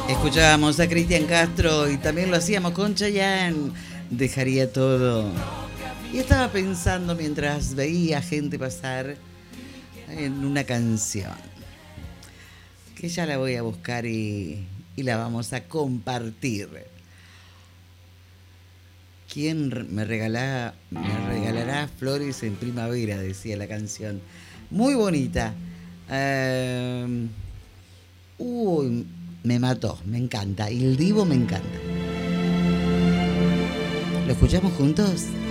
Escuchábamos a Cristian Castro y también lo hacíamos con Chayanne. Dejaría todo. Y estaba pensando mientras veía gente pasar en una canción, que ya la voy a buscar y la vamos a compartir. ¿Quién me regalará flores en primavera? Decía la canción. Muy bonita. Uy, me mató, me encanta. El Divo me encanta. ¿Lo escuchamos juntos?